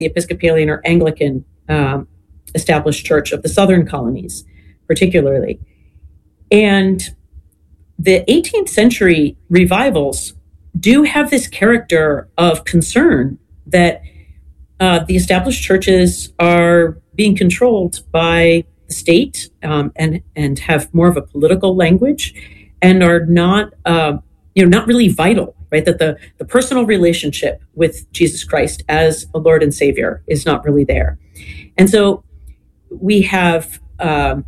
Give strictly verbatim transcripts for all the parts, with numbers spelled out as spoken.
the Episcopalian or Anglican um, established church of the southern colonies, particularly. And the eighteenth century revivals do have this character of concern that uh, the established churches are being controlled by the state um, and and have more of a political language and are not uh, you know not really vital, right? That the the personal relationship with Jesus Christ as a Lord and Savior is not really there, and so we have um,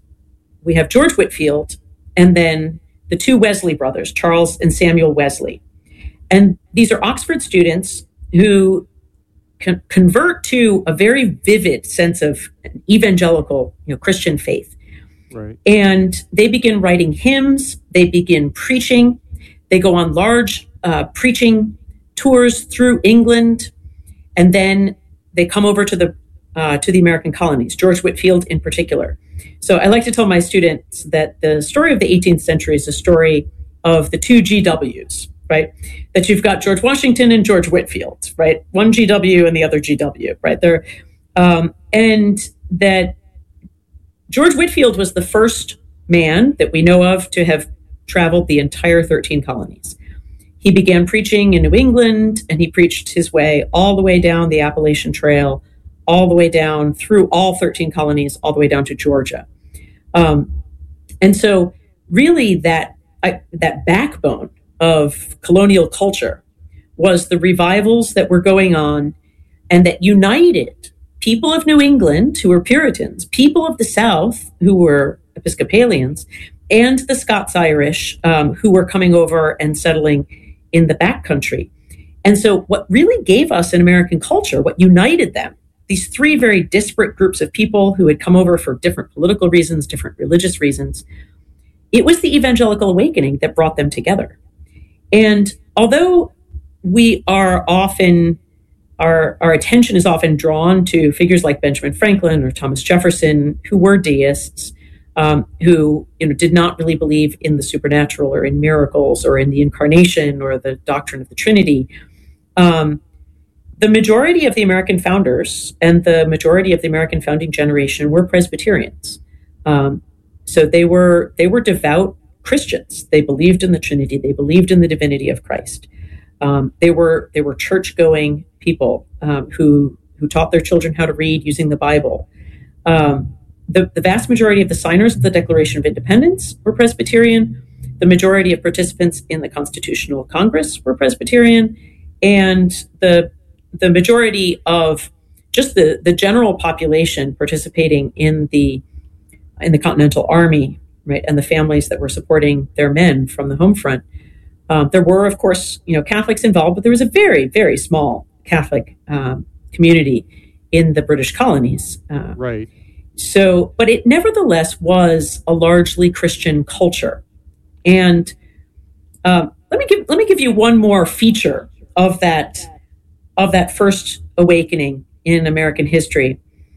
we have George Whitefield and then the two Wesley brothers, Charles and Samuel Wesley. And these are Oxford students who can convert to a very vivid sense of evangelical, you know, Christian faith. Right. And they begin writing hymns, they begin preaching, they go on large uh, preaching tours through England, and then they come over to the uh, to the American colonies, George Whitefield in particular. So I like to tell my students that the story of the eighteenth century is a story of the two G Ws, right? That you've got George Washington and George Whitefield, right? One G W and the other G W, right? They're, um, and that George Whitefield was the first man that we know of to have traveled the entire thirteen colonies. He began preaching in New England, and he preached his way all the way down the Appalachian Trail, all the way down through all thirteen colonies, all the way down to Georgia. Um, and so really that uh, that backbone of colonial culture was the revivals that were going on and that united people of New England who were Puritans, people of the South who were Episcopalians, and the Scots-Irish um, who were coming over and settling in the backcountry. And so what really gave us an American culture, what united them, these three very disparate groups of people who had come over for different political reasons, different religious reasons, it was the evangelical awakening that brought them together. And although we are often, our, our attention is often drawn to figures like Benjamin Franklin or Thomas Jefferson, who were deists, um, who you know did not really believe in the supernatural or in miracles or in the incarnation or the doctrine of the Trinity, um, the majority of the American founders and the majority of the American founding generation were Presbyterians. Um, so they were they were devout Christians. They believed in the Trinity. They believed in the divinity of Christ. Um, they were they were church-going people um, who who taught their children how to read using the Bible. Um, the, the vast majority of the signers of the Declaration of Independence were Presbyterian. The majority of participants in the Constitutional Congress were Presbyterian, and the the majority of just the, the general population participating in the in the Continental Army, right, and the families that were supporting their men from the home front. Um, there were, of course, you know, Catholics involved, but there was a very, very small Catholic um, community in the British colonies. Uh, right. So, but it nevertheless was a largely Christian culture. And um, let me give let me give you one more feature of that of that first awakening in American history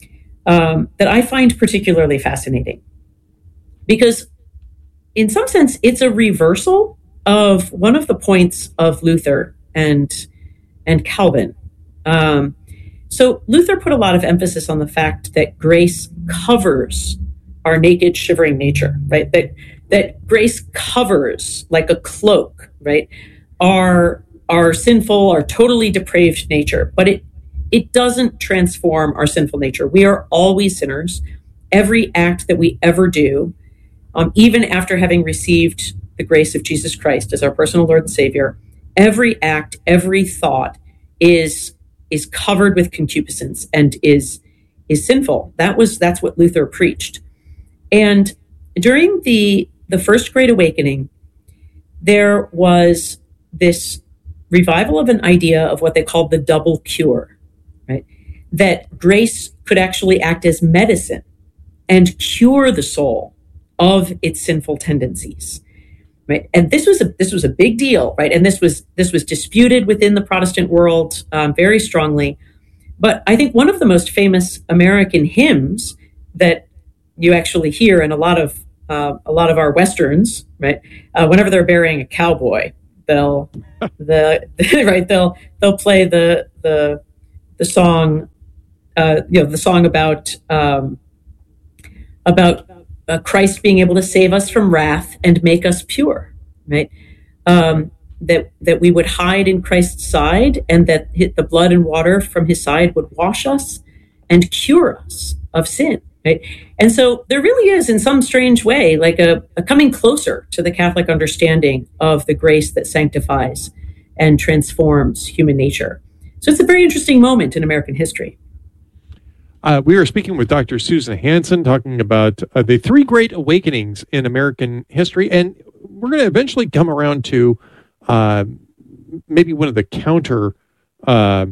um, that I find particularly fascinating, because in some sense it's a reversal of one of the points of Luther and and Calvin. Um, so Luther put a lot of emphasis on the fact that grace covers our naked, shivering nature, right? That that grace covers like a cloak, right? Our our sinful, our totally depraved nature, but it it doesn't transform our sinful nature. We are always sinners. Every act that we ever do, um, even after having received the grace of Jesus Christ as our personal Lord and Savior, every act, every thought is is covered with concupiscence and is is sinful. That was that's what Luther preached. And during the the First Great Awakening, there was this revival of an idea of what they called the double cure, right? That grace could actually act as medicine and cure the soul of its sinful tendencies, right? And this was a this was a big deal, right? And this was this was disputed within the Protestant world um, very strongly. But I think one of the most famous American hymns that you actually hear in a lot of uh, a lot of our westerns, right? Uh, whenever they're burying a cowboy, they'll the right they'll they'll play the the the song, uh, you know, the song about um, about uh, Christ being able to save us from wrath and make us pure, right? Um, that that we would hide in Christ's side, and that the blood and water from his side would wash us and cure us of sin, right? And so there really is, in some strange way, like a, a coming closer to the Catholic understanding of the grace that sanctifies and transforms human nature. So it's a very interesting moment in American history. Uh, we were speaking with Doctor Susan Hansen, talking about uh, the three great awakenings in American history, and we're going to eventually come around to uh, maybe one of the counter, uh,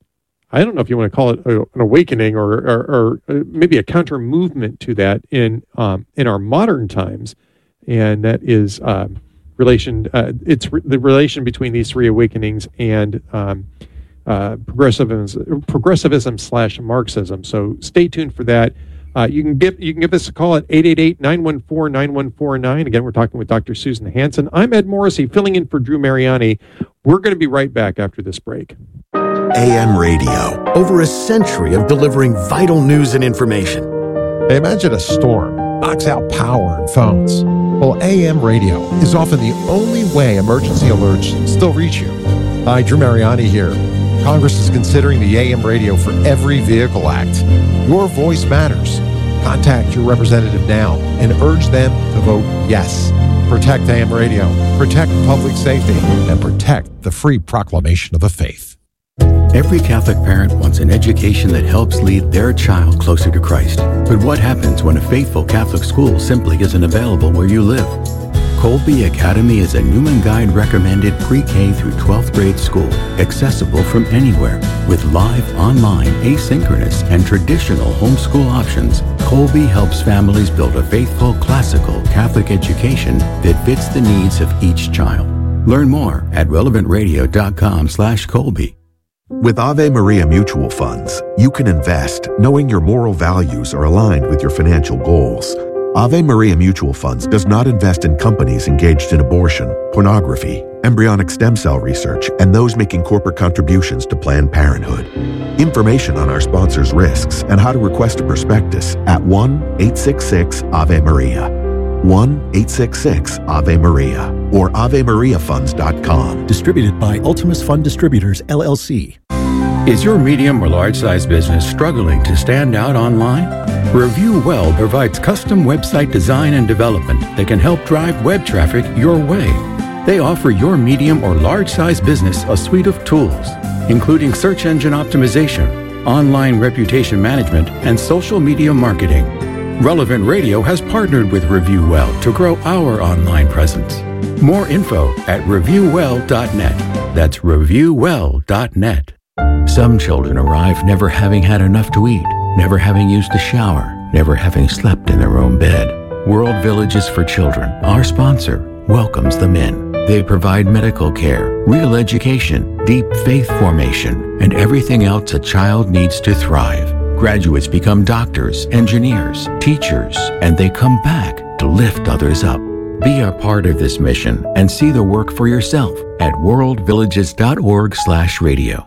I don't know if you want to call it a, an awakening or, or, or maybe a counter movement to that in um, in our modern times, and that is uh, relation. Uh, it's re- the relation between these three awakenings and um, uh, progressivism, progressivism slash Marxism. So stay tuned for that. Uh, you can give you can give us a call at eight eight eight, nine one four, nine one four nine. Again, we're talking with Doctor Susan Hansen. I'm Ed Morrissey, filling in for Drew Mariani. We're going to be right back after this break. A M radio, over a century of delivering vital news and information. Imagine a storm knocks out power and phones. Well, A M radio is often the only way emergency alerts still reach you. Hi, Drew Mariani here. Congress is considering the A M radio for Every Vehicle Act. Your voice matters. Contact your representative now and urge them to vote yes. Protect A M radio, protect public safety, and protect the free proclamation of the faith. Every Catholic parent wants an education that helps lead their child closer to Christ. But what happens when a faithful Catholic school simply isn't available where you live? Colby Academy is a Newman Guide recommended pre-K through twelfth grade school, accessible from anywhere. With live, online, asynchronous, and traditional homeschool options, Colby helps families build a faithful, classical Catholic education that fits the needs of each child. Learn more at relevant radio dot com slash Colby. With Ave Maria Mutual Funds, you can invest knowing your moral values are aligned with your financial goals. Ave Maria Mutual Funds does not invest in companies engaged in abortion, pornography, embryonic stem cell research, and those making corporate contributions to Planned Parenthood. Information on our sponsors' risks and how to request a prospectus at one eight six six Ave Maria. one eight six six Ave Maria or ave maria funds dot com. Distributed by Ultimus Fund Distributors, L L C. Is your medium or large-size business struggling to stand out online? Review Well provides custom website design and development that can help drive web traffic your way. They offer your medium or large-size business a suite of tools, including search engine optimization, online reputation management, and social media marketing. Relevant Radio has partnered with Review Well to grow our online presence. More info at review well dot net. That's review well dot net. Some children arrive never having had enough to eat, never having used a shower, never having slept in their own bed. World Villages for Children, our sponsor, welcomes them in. They provide medical care, real education, deep faith formation, and everything else a child needs to thrive. Graduates become doctors, engineers, teachers, and they come back to lift others up. Be a part of this mission and see the work for yourself at world villages dot org slash radio.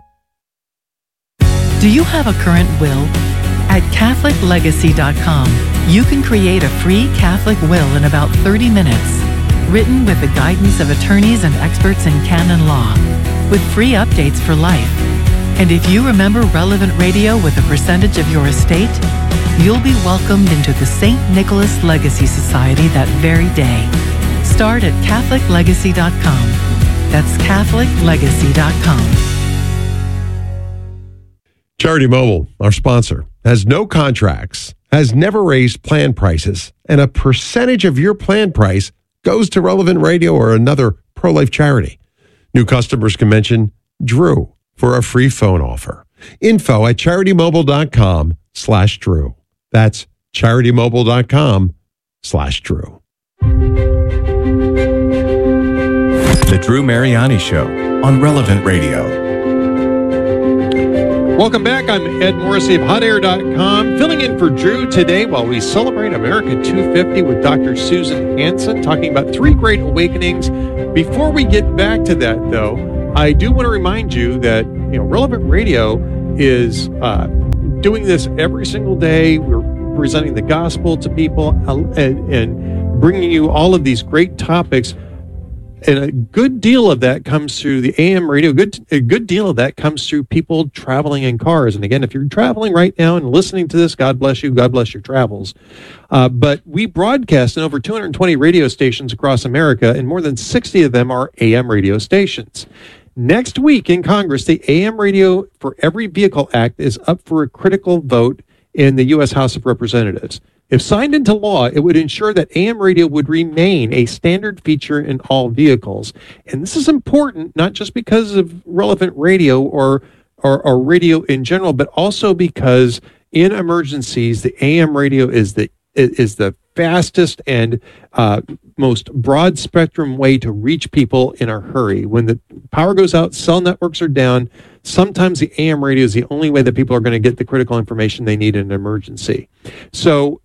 Do you have a current will? At catholic legacy dot com, you can create a free Catholic will in about thirty minutes, written with the guidance of attorneys and experts in canon law, with free updates for life. And if you remember Relevant Radio with a percentage of your estate, you'll be welcomed into the Saint Nicholas Legacy Society that very day. Start at catholic legacy dot com. That's catholic legacy dot com. Charity Mobile, our sponsor, has no contracts, has never raised plan prices, and a percentage of your plan price goes to Relevant Radio or another pro-life charity. New customers can mention Drew for a free phone offer. Info at charity mobile dot com slash Drew. That's charity mobile dot com slash Drew. The Drew Mariani Show on Relevant Radio. Welcome back. I'm Ed Morrissey of hot air dot com, filling in for Drew today while we celebrate America two fifty with Doctor Susan Hansen, talking about three great awakenings. Before we get back to that, though, I do want to remind you that you know Relevant Radio is uh, doing this every single day. We're presenting the gospel to people uh, and, and bringing you all of these great topics. And a good deal of that comes through the A M radio. Good, a good deal of that comes through people traveling in cars. And again, if you're traveling right now and listening to this, God bless you. God bless your travels. Uh, but we broadcast in over two hundred twenty radio stations across America, and more than sixty of them are A M radio stations. Next week in Congress, the A M Radio for Every Vehicle Act is up for a critical vote in the U S House of Representatives. If signed into law, it would ensure that A M radio would remain a standard feature in all vehicles. And this is important, not just because of relevant radio or, or, or radio in general, but also because in emergencies, the A M radio is the is the fastest and uh, most broad spectrum way to reach people in a hurry. When the power goes out, cell networks are down, sometimes the A M radio is the only way that people are going to get the critical information they need in an emergency. So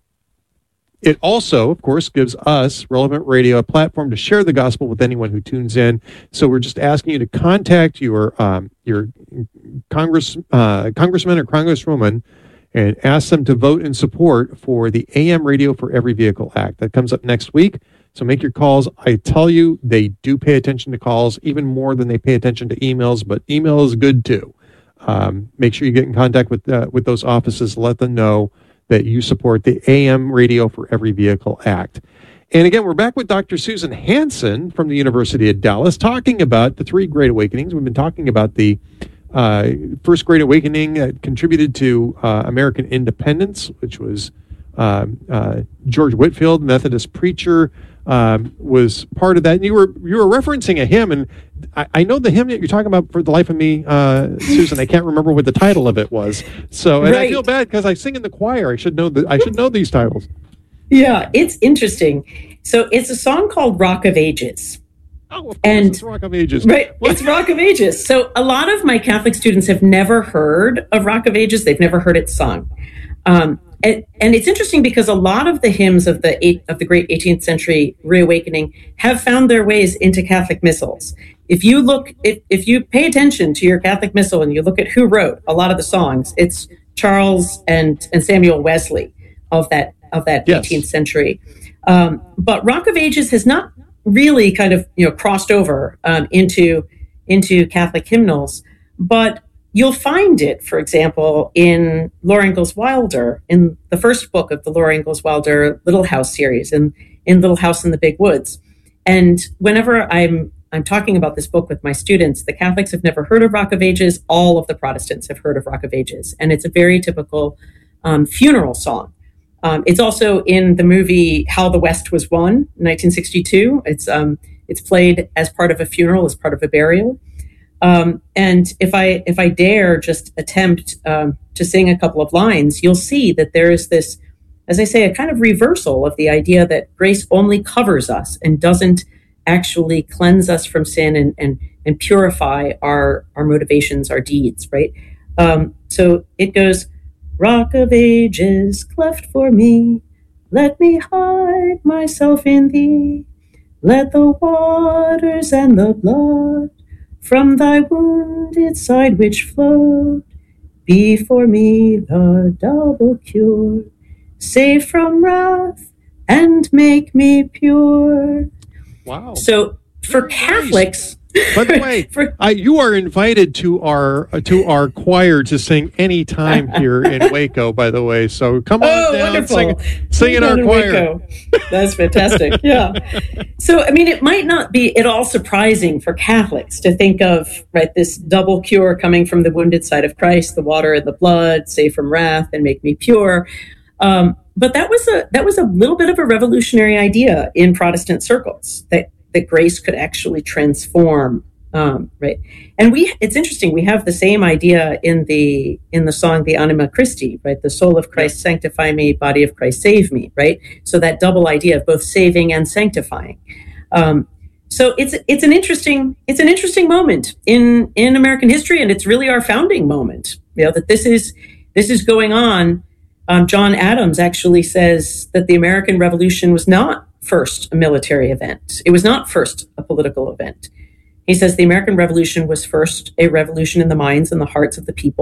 it also, of course, gives us, Relevant Radio, a platform to share the gospel with anyone who tunes in. So we're just asking you to contact your um, your Congress uh, congressman or congresswoman and ask them to vote in support for the A M Radio for Every Vehicle Act. That comes up next week. So make your calls. I tell you, they do pay attention to calls, even more than they pay attention to emails, but email is good too. Um, make sure you get in contact with uh, with those offices. Let them know that you support the A M Radio for Every Vehicle Act. And again, we're back with Doctor Susan Hansen from the University of Dallas talking about the three Great Awakenings. We've been talking about the uh, first Great Awakening that contributed to uh, American independence, which was uh, uh, George Whitefield, Methodist preacher, um, was part of that. And you were you were referencing a hymn, and I, I know the hymn that you're talking about, For the Life of Me, uh, Susan. I can't remember what the title of it was. So, and right. I feel bad because I sing in the choir. I should know the, I should know these titles. Yeah, it's interesting. So it's a song called Rock of Ages. Oh, of course, and, it's Rock of Ages. Right, it's Rock of Ages. So a lot of my Catholic students have never heard of Rock of Ages. They've never heard it sung. Um, and, and it's interesting because a lot of the hymns of the eight, of the great eighteenth century reawakening have found their ways into Catholic missals. If you look, if, if you pay attention to your Catholic missal and you look at who wrote a lot of the songs, it's Charles and, and Samuel Wesley of that of that yes. eighteenth century. Um, but Rock of Ages has not really kind of, you know, crossed over um, into into Catholic hymnals, but you'll find it, for example, in Laura Ingalls Wilder, in the first book of the Laura Ingalls Wilder Little House series, in, in Little House in the Big Woods. And whenever I'm I'm talking about this book with my students, the Catholics have never heard of Rock of Ages. All of the Protestants have heard of Rock of Ages. And it's a very typical um, funeral song. Um, it's also in the movie How the West Was Won, nineteen sixty-two. It's um, it's played as part of a funeral, as part of a burial. Um, and if I if I dare just attempt um, to sing a couple of lines, you'll see that there is this, as I say, a kind of reversal of the idea that grace only covers us and doesn't actually cleanse us from sin and and, and purify our, our motivations, our deeds, right? Um, so it goes, Rock of Ages, cleft for me, let me hide myself in thee. Let the waters and the blood from thy wounded side which flowed be for me the double cure. Save from wrath and make me pure. Wow. So for Very Catholics... Nice. By the way, for, uh, you are invited to our uh, to our choir to sing any time here in Waco, by the way. So come on oh, down, wonderful. sing, sing in our in choir. Waco. That's fantastic. Yeah. So, I mean, it might not be at all surprising for Catholics to think of, right, this double cure coming from the wounded side of Christ, the water and the blood, save from wrath and make me pure. Um, but that was a that was a little bit of a revolutionary idea in Protestant circles, that that grace could actually transform, um, right? And we, it's interesting, we have the same idea in the in the song, the Anima Christi, right? The soul of Christ sanctify me, body of Christ save me, right? So that double idea of both saving and sanctifying. Um, so it's it's an interesting it's an interesting moment in in American history, and it's really our founding moment. You know, that this is this is going on. Um, John Adams actually says that the American Revolution was not first a military event. It was not first a political event. He says the American Revolution was first a revolution in the minds and the hearts of the people,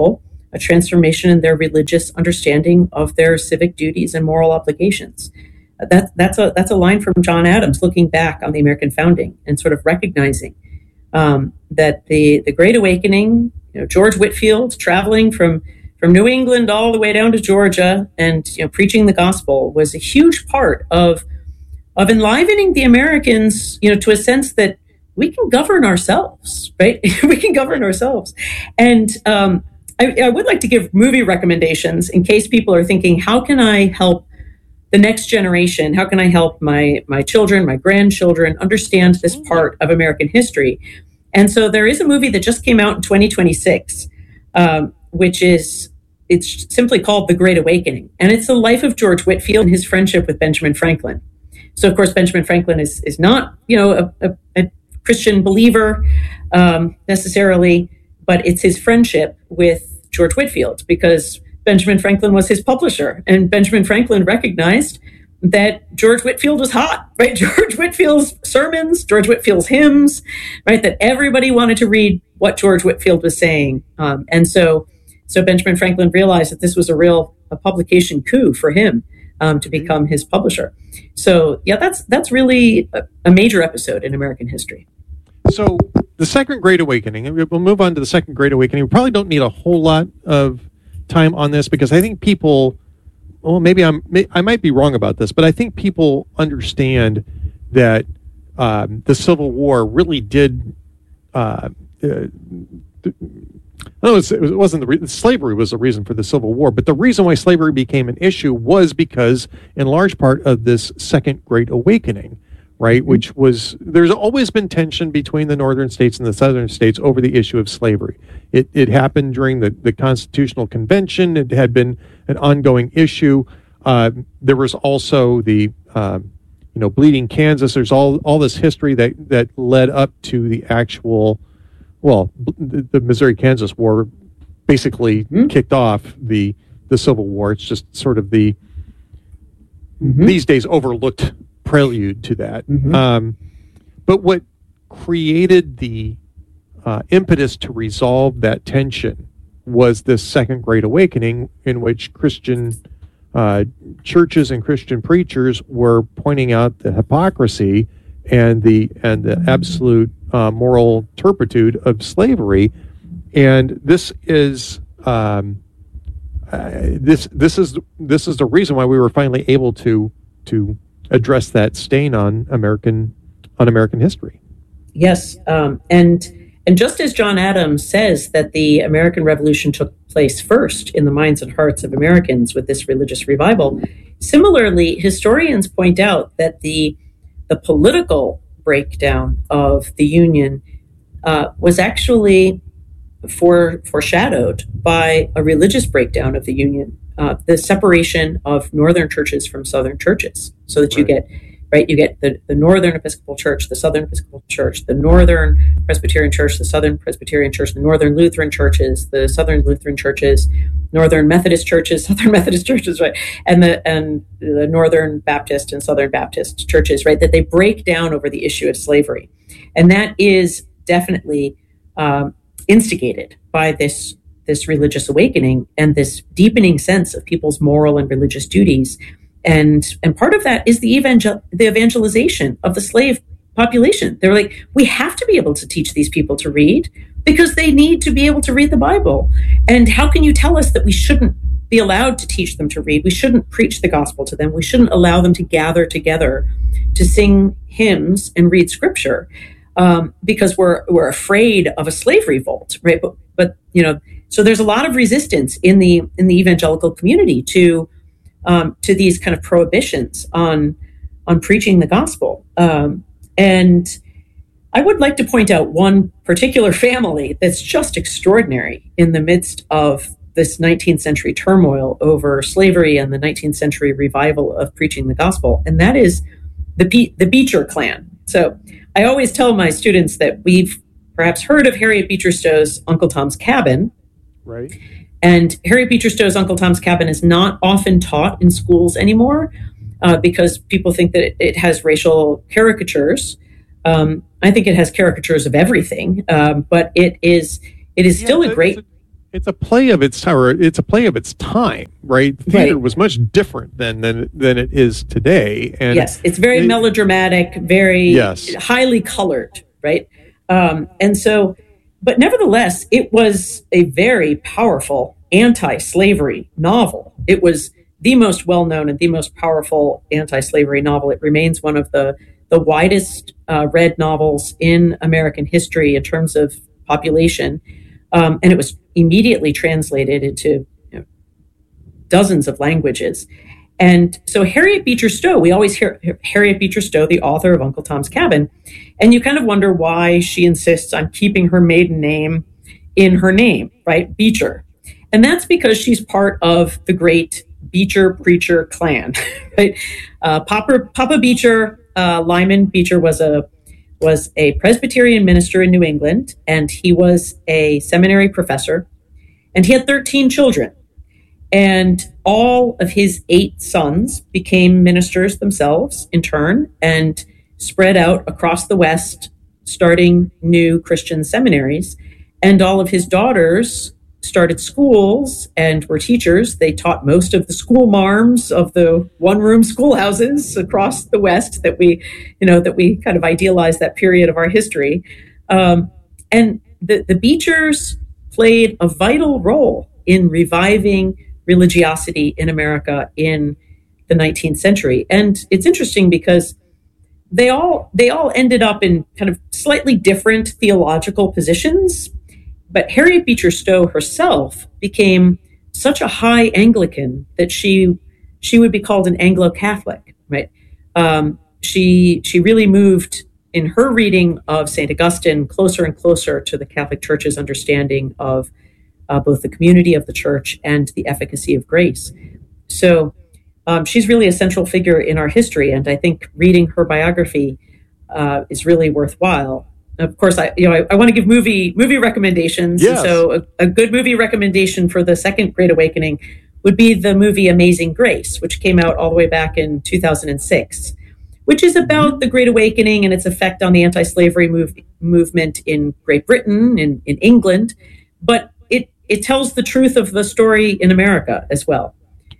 a transformation in their religious understanding of their civic duties and moral obligations. Uh, that, that's a that's a line from John Adams, looking back on the American founding and sort of recognizing um, that the the Great Awakening, you know, George Whitefield traveling from from New England all the way down to Georgia and, you know, preaching the gospel, was a huge part of of enlivening the Americans, you know, to a sense that we can govern ourselves, right? We can govern ourselves. And um, I, I would like to give movie recommendations in case people are thinking, how can I help the next generation? How can I help my my children, my grandchildren understand this part of American history? And so there is a movie that just came out in twenty twenty-six, um, which is, it's simply called The Great Awakening. And it's the life of George Whitefield and his friendship with Benjamin Franklin. So, of course, Benjamin Franklin is is not, you know, a, a, a Christian believer um, necessarily, but it's his friendship with George Whitefield, because Benjamin Franklin was his publisher, and Benjamin Franklin recognized that George Whitefield was hot, right? George Whitefield's sermons, George Whitefield's hymns, right? That everybody wanted to read what George Whitefield was saying, um, and so so Benjamin Franklin realized that this was a real a publication coup for him. Um, to become his publisher. So yeah, that's that's really a, a major episode in American history. So the Second Great Awakening, and we'll move on to the Second Great Awakening. We probably don't need a whole lot of time on this, because I think people, well, maybe I'm, I might be wrong about this, but I think people understand that um, the Civil War really did. Uh, uh, No, it wasn't the re- slavery was the reason for the Civil War, but the reason why slavery became an issue was because, in large part, of this Second Great Awakening, right? Mm-hmm. Which was, there's always been tension between the northern states and the southern states over the issue of slavery. It it happened during the, the Constitutional Convention. It had been an ongoing issue. Uh, there was also the uh, you know Bleeding Kansas. There's all all this history that that led up to the actual. Well, the Missouri-Kansas War basically mm-hmm. kicked off the the Civil War. It's just sort of the mm-hmm. these days overlooked prelude to that. Mm-hmm. Um, but what created the uh, impetus to resolve that tension was this Second Great Awakening, in which Christian uh, churches and Christian preachers were pointing out the hypocrisy and the and the absolute uh, moral turpitude of slavery, and this is um, uh, this this is this is the reason why we were finally able to to address that stain on American on American history. Yes, um, and and just as John Adams says that the American Revolution took place first in the minds and hearts of Americans with this religious revival, similarly, historians point out that the the political breakdown of the Union uh, was actually fore, foreshadowed by a religious breakdown of the Union, uh, the separation of northern churches from southern churches, so that you right. get, right, you get the, the Northern Episcopal Church, the Southern Episcopal Church, the Northern Presbyterian Church, the Southern Presbyterian Church, the Northern Lutheran churches, the Southern Lutheran churches, Northern Methodist churches, Southern Methodist churches, right, and the and the Northern Baptist and Southern Baptist churches, right, that they break down over the issue of slavery, and that is definitely um, instigated by this this religious awakening and this deepening sense of people's moral and religious duties, and and part of that is the evangel the evangelization of the slave population. They're like, we have to be able to teach these people to read, because they need to be able to read the Bible. And how can you tell us that we shouldn't be allowed to teach them to read? We shouldn't preach the gospel to them. We shouldn't allow them to gather together to sing hymns and read scripture, um, because we're we're afraid of a slave revolt, right? But but you know, so there's a lot of resistance in the in the evangelical community to um, to these kind of prohibitions on on preaching the gospel. Um, and I would like to point out one particular family that's just extraordinary in the midst of this nineteenth century turmoil over slavery and the nineteenth century revival of preaching the gospel, and that is the Be- the Beecher clan. So I always tell my students that we've perhaps heard of Harriet Beecher Stowe's Uncle Tom's Cabin. Right. And Harriet Beecher Stowe's Uncle Tom's Cabin is not often taught in schools anymore, uh, because people think that it, it has racial caricatures. Um, I think it has caricatures of everything, um, but it is it is yeah, still a great. It's a play of its or it's a play of its time, right? Theater Right. was much different than than than it is today. And yes, it's very it- melodramatic, very Yes. highly colored, right? Um, and so, but nevertheless, it was a very powerful anti-slavery novel. It was the most well-known and the most powerful anti-slavery novel. It remains one of the the widest uh, read novels in American history in terms of population, um, and it was immediately translated into you know, dozens of languages. And so Harriet Beecher Stowe, we always hear Harriet Beecher Stowe, the author of Uncle Tom's Cabin, and you kind of wonder why she insists on keeping her maiden name in her name, right? Beecher. And that's because she's part of the great Beecher Preacher clan, right? Uh, Papa, Papa Beecher, uh, Lyman Beecher was a was a Presbyterian minister in New England, and he was a seminary professor, and he had thirteen children. And all of his eight sons became ministers themselves in turn and spread out across the West, starting new Christian seminaries. And all of his daughters started schools and were teachers. They taught most of the school marms of the one-room schoolhouses across the West that we, you know, that we kind of idealize that period of our history. Um, and the, the Beechers played a vital role in reviving religiosity in America in the nineteenth century. And it's interesting because they all they all ended up in kind of slightly different theological positions. But Harriet Beecher Stowe herself became such a high Anglican that she she would be called an Anglo-Catholic, right? Um, she she really moved in her reading of Saint Augustine closer and closer to the Catholic Church's understanding of uh, both the community of the Church and the efficacy of grace. So um, she's really a central figure in our history, and I think reading her biography uh, is really worthwhile. Of course, I you know I, I want to give movie movie recommendations. Yes. And so a, a good movie recommendation for the second Great Awakening would be the movie Amazing Grace, which came out all the way back in two thousand six, which is about the Great Awakening and its effect on the anti-slavery move, movement in Great Britain, in, in England. But it it tells the truth of the story in America as well.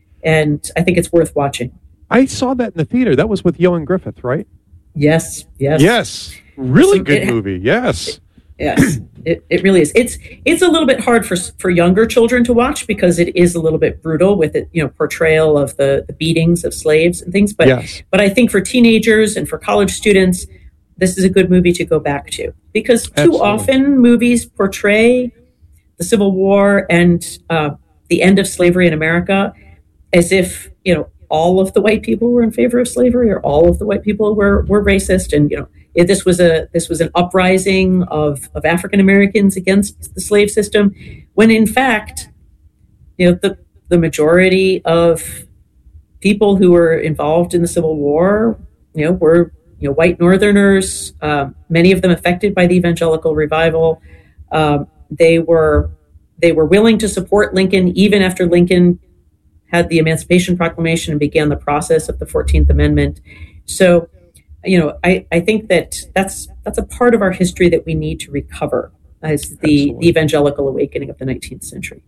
And I think it's worth watching. I saw that in the theater. That was with Yoan Griffith, right? Yes, yes. Yes. Really So good it- movie. Yes. Yes, it, it really is. It's it's a little bit hard for for younger children to watch because it is a little bit brutal with it, you know, portrayal of the, the beatings of slaves and things. But Yes. but I think for teenagers and for college students, this is a good movie to go back to because too Absolutely. often movies portray the Civil War and uh, the end of slavery in America as if, you know, all of the white people were in favor of slavery or all of the white people were were racist, and you know. It, this was a this was an uprising of, of African Americans against the slave system, when in fact, you know, the the majority of people who were involved in the Civil War, you know, were you know white Northerners. Um, many of them affected by the Evangelical Revival. Um, they were they were willing to support Lincoln even after Lincoln had the Emancipation Proclamation and began the process of the fourteenth Amendment. So. You know, I, I think that that's that's a part of our history that we need to recover as the, the evangelical awakening of the nineteenth century.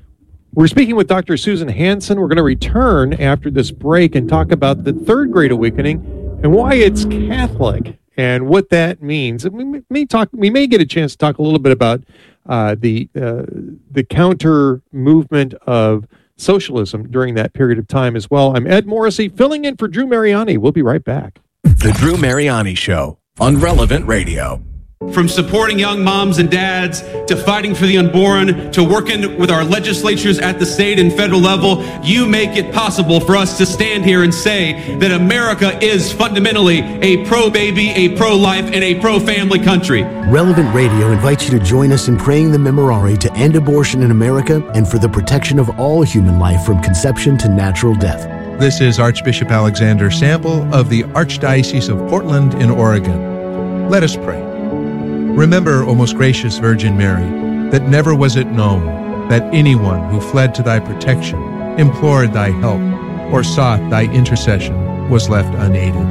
We're speaking with Doctor Susan Hansen. We're going to return after this break and talk about the Third Great Awakening and why it's Catholic and what that means. And we may talk. We may get a chance to talk a little bit about uh, the uh, the counter movement of socialism during that period of time as well. I'm Ed Morrissey, filling in for Drew Mariani. We'll be right back. The Drew Mariani Show on Relevant Radio. From supporting young moms and dads, to fighting for the unborn, to working with our legislatures at the state and federal level, you make it possible for us to stand here and say that America is fundamentally a pro-baby, a pro-life, and a pro-family country. Relevant Radio invites you to join us in praying the Memorare to end abortion in America and for the protection of all human life from conception to natural death. This is Archbishop Alexander Sample of the Archdiocese of Portland in Oregon. Let us pray. Remember, O most gracious Virgin Mary, that never was it known that anyone who fled to thy protection, implored thy help, or sought thy intercession was left unaided.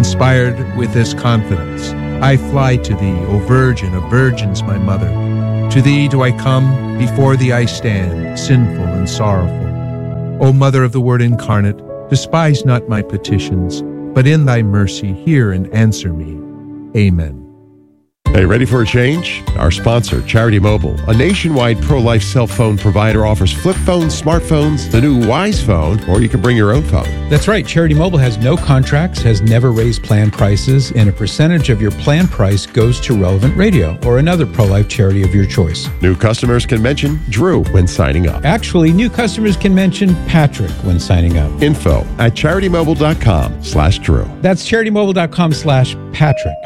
Inspired with this confidence, I fly to thee, O Virgin of Virgins, my Mother. To thee do I come, before thee I stand, sinful and sorrowful. O Mother of the Word incarnate, despise not my petitions, but in thy mercy hear and answer me. Amen. Hey, ready for a change? Our sponsor, Charity Mobile, a nationwide pro-life cell phone provider, offers flip phones, smartphones, the new Wise Phone, or you can bring your own phone. That's right. Charity Mobile has no contracts, has never raised plan prices, and a percentage of your plan price goes to Relevant Radio or another pro-life charity of your choice. New customers can mention Drew when signing up. Actually, new customers can mention Patrick when signing up. Info at charitymobile.com slash Drew. That's charitymobile.com slash Patrick.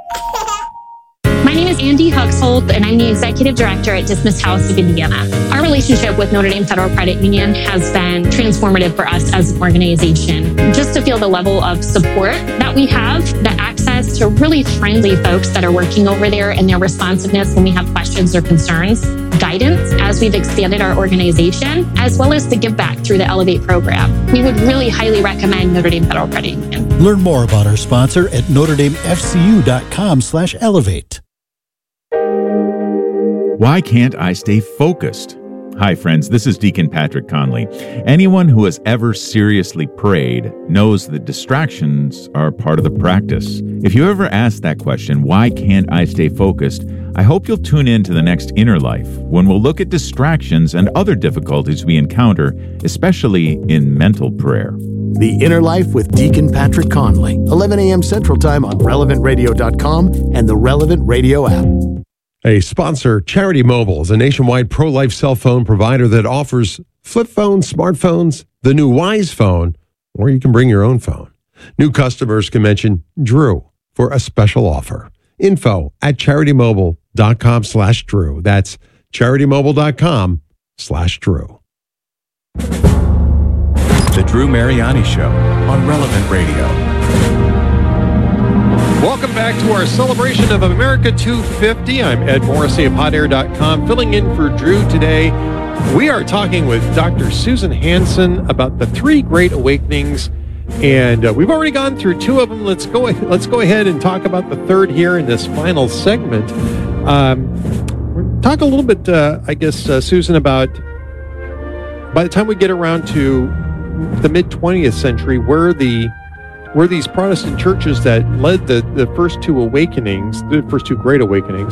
My name is Andy Huxhold, and I'm the Executive Director at Dismissed House of Indiana. Our relationship with Notre Dame Federal Credit Union has been transformative for us as an organization. Just to feel the level of support that we have, the access to really friendly folks that are working over there and their responsiveness when we have questions or concerns, guidance as we've expanded our organization, as well as the give back through the Elevate program. We would really highly recommend Notre Dame Federal Credit Union. Learn more about our sponsor at notredamefcu.com slash elevate. Why can't I stay focused? Hi, friends. This is Deacon Patrick Conley. Anyone who has ever seriously prayed knows that distractions are part of the practice. If you ever ask that question, why can't I stay focused? I hope you'll tune in to the next Inner Life, when we'll look at distractions and other difficulties we encounter, especially in mental prayer. The Inner Life with Deacon Patrick Conley, eleven a.m. Central Time on relevant radio dot com and the Relevant Radio app. A sponsor, Charity Mobile, is a nationwide pro-life cell phone provider that offers flip phones, smartphones, the new Wise Phone, or you can bring your own phone. New customers can mention Drew for a special offer. Info at charitymobile.com slash Drew. That's charitymobile.com slash Drew. The Drew Mariani Show on Relevant Radio. Welcome back to our celebration of America two fifty. I'm Ed Morrissey of hot air dot com, filling in for Drew today. We are talking with Doctor Susan Hansen about the three great awakenings, and uh, we've already gone through two of them. Let's go. Let's go ahead and talk about the third here in this final segment. Um, talk a little bit, uh, I guess, uh, Susan, about by the time we get around to the mid twentieth century, where the were these Protestant churches that led the, the first two awakenings, the first two great awakenings,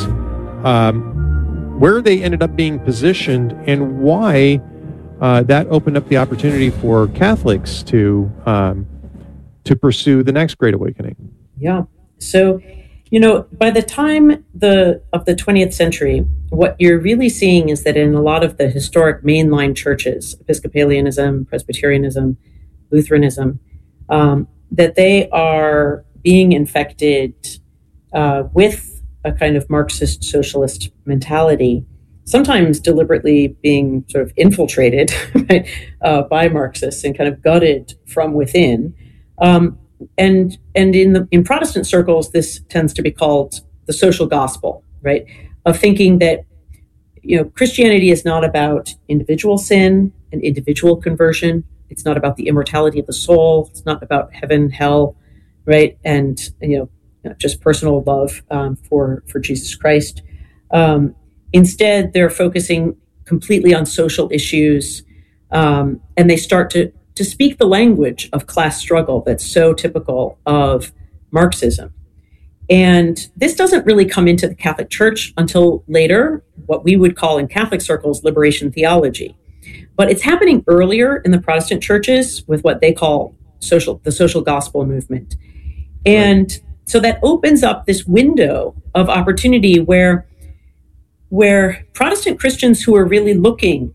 um, where they ended up being positioned, and why uh, that opened up the opportunity for Catholics to um, to pursue the next great awakening. Yeah. So, you know, by the time the of the twentieth century, what you're really seeing is that in a lot of the historic mainline churches, Episcopalianism, Presbyterianism, Lutheranism, um, that they are being infected uh, with a kind of Marxist socialist mentality, sometimes deliberately being sort of infiltrated right, uh, by Marxists and kind of gutted from within. Um, and and in the in Protestant circles, this tends to be called the social gospel, right? Of thinking that, you know, Christianity is not about individual sin and individual conversion. It's not about the immortality of the soul. It's not about heaven, hell, right? And, you know, just personal love um, for, for Jesus Christ. Um, instead, they're focusing completely on social issues, um, and they start to, to speak the language of class struggle that's so typical of Marxism. And this doesn't really come into the Catholic Church until later, what we would call in Catholic circles liberation theology. But it's happening earlier in the Protestant churches with what they call social, the social gospel movement. And so that opens up this window of opportunity where, where Protestant Christians who are really looking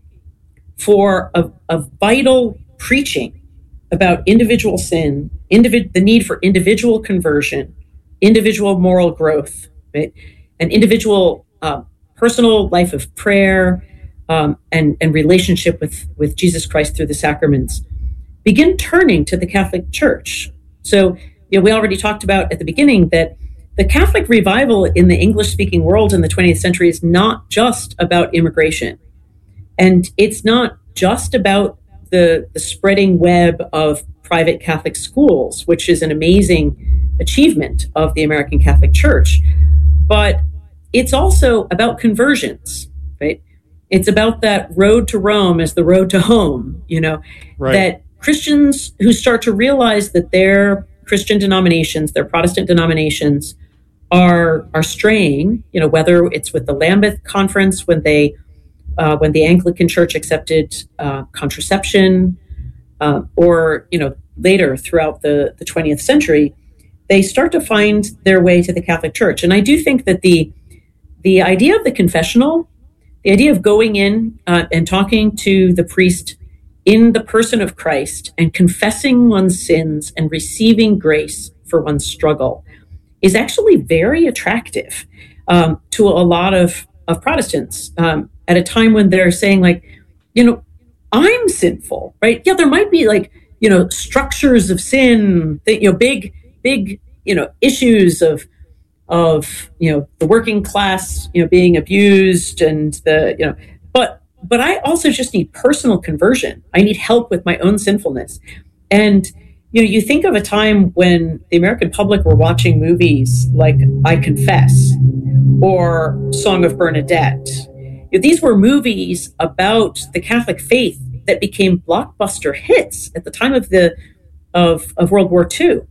for a, a vital preaching about individual sin, individ, the need for individual conversion, individual moral growth, right? An individual uh, personal life of prayer, Um, and, and relationship with, with Jesus Christ through the sacraments, begin turning to the Catholic Church. So, you know, we already talked about at the beginning that the Catholic revival in the English-speaking world in the twentieth century is not just about immigration. And it's not just about the, the spreading web of private Catholic schools, which is an amazing achievement of the American Catholic Church. But it's also about conversions. right? It's about that road to Rome as the road to home, you know, right. that Christians who start to realize that their Christian denominations, their Protestant denominations are are straying, you know, whether it's with the Lambeth Conference when they uh, when the Anglican Church accepted uh, contraception, uh, or, you know, later throughout the, the twentieth century, they start to find their way to the Catholic Church. And I do think that the the idea of the confessional, the idea of going in uh, and talking to the priest in the person of Christ and confessing one's sins and receiving grace for one's struggle is actually very attractive um, to a lot of, of Protestants um, at a time when they're saying, like, you know, I'm sinful, right? Yeah, there might be, like, you know, structures of sin, you know, big, big, you know, issues of of, you know, the working class, you know, being abused and the, you know, but, but I also just need personal conversion. I need help with my own sinfulness. And, you know, you think of a time when the American public were watching movies like I Confess or Song of Bernadette. You know, these were movies about the Catholic faith that became blockbuster hits at the time of the, of, of World War Two.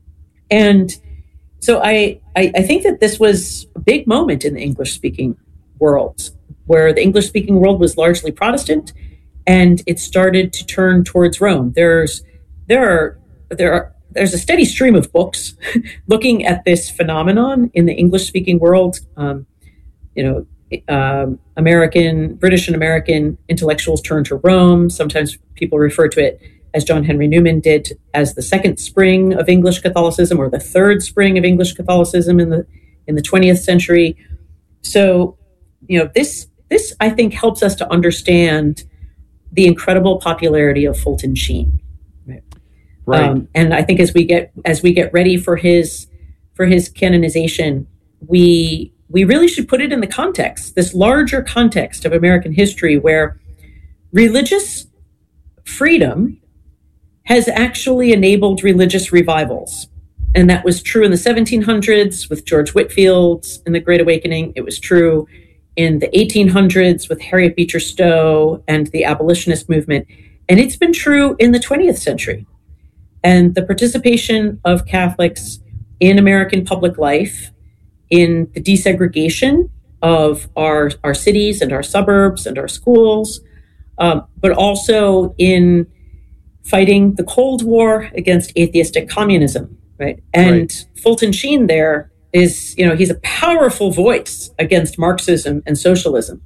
And so I, I, I think that this was a big moment in the English-speaking world, where the English-speaking world was largely Protestant, and it started to turn towards Rome. There's there are there are there's a steady stream of books looking at this phenomenon in the English-speaking world. Um, you know, um, American, British and American intellectuals turn to Rome. Sometimes people refer to it, as John Henry Newman did, as the second spring of English Catholicism, or the third spring of English Catholicism in the in the twentieth century. So, you know, this this I think helps us to understand the incredible popularity of Fulton Sheen. Right. Right. Um, and I think as we get as we get ready for his for his canonization, we we really should put it in the context, this larger context of American history, where religious freedom has actually enabled religious revivals. And that was true in the seventeen hundreds with George Whitefield and the Great Awakening. It was true in the eighteen hundreds with Harriet Beecher Stowe and the abolitionist movement. And it's been true in the twentieth century. And the participation of Catholics in American public life, in the desegregation of our, our cities and our suburbs and our schools, um, but also in fighting the Cold War against atheistic communism, right? And right. Fulton Sheen there is, you know, he's a powerful voice against Marxism and socialism.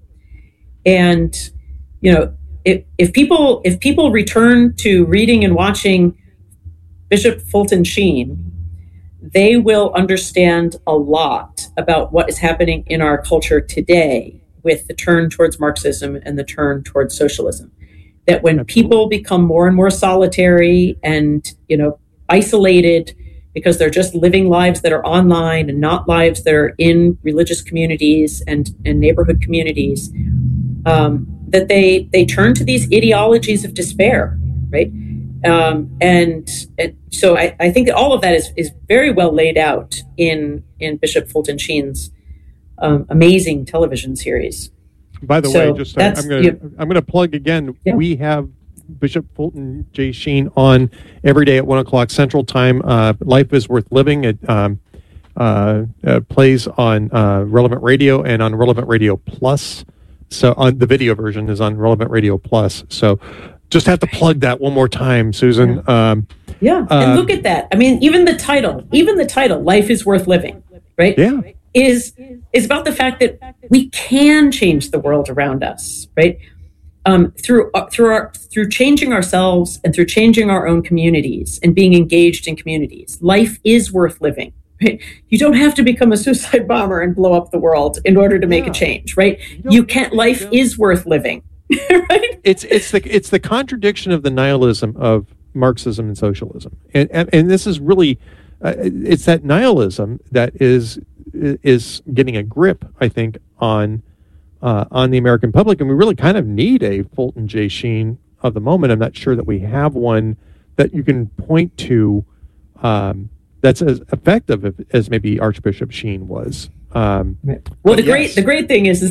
And, you know, if, if people if people return to reading and watching Bishop Fulton Sheen, they will understand a lot about what is happening in our culture today with the turn towards Marxism and the turn towards socialism. That when people become more and more solitary and, you know, isolated because they're just living lives that are online and not lives that are in religious communities and, and neighborhood communities, um, that they they turn to these ideologies of despair, right? Um, and, and so I, I think that all of that is, is very well laid out in in Bishop Fulton Sheen's um, amazing television series. By the so way, just I, I'm going to yeah. I'm going to plug again. Yeah. We have Bishop Fulton J. Sheen on every day at one o'clock Central Time. Uh, Life is Worth Living. It um, uh, uh, plays on uh, Relevant Radio and on Relevant Radio Plus. So on the video version is on Relevant Radio Plus. So just have to plug that one more time, Susan. Yeah, um, yeah. and um, look at that. I mean, even the title, even the title, Life is Worth Living, right? Yeah. Is is about the fact that we can change the world around us, right? Um, through uh, through our through changing ourselves and through changing our own communities and being engaged in communities. Life is worth living. Right? You don't have to become a suicide bomber and blow up the world in order to make yeah. a change, right? You, you can't. Life is worth living, right? It's it's the it's the contradiction of the nihilism of Marxism and socialism, and and, and this is really uh, it's that nihilism that is. is getting a grip, I think, on uh, on the American public, and we really kind of need a Fulton J. Sheen of the moment. I'm not sure that we have one that you can point to um, that's as effective as maybe Archbishop Sheen was. Um, well, the yes. great the great thing is is that